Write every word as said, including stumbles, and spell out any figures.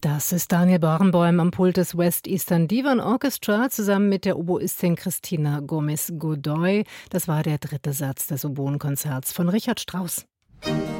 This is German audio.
Das ist Daniel Barenboim am Pult des West Eastern Divan Orchestra zusammen mit der Oboistin Christina Gomez-Godoy. Das war der dritte Satz des Oboenkonzerts von Richard Strauss.